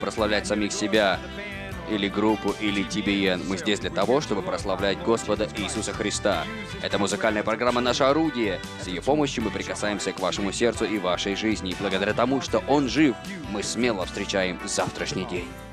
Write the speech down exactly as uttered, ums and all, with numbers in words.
прославлять самих себя, или группу, или ти би эн. Мы здесь для того, чтобы прославлять Господа Иисуса Христа. Это музыкальная программа «Наше орудие». С ее помощью мы прикасаемся к вашему сердцу и вашей жизни. И благодаря тому, что Он жив, мы смело встречаем завтрашний день.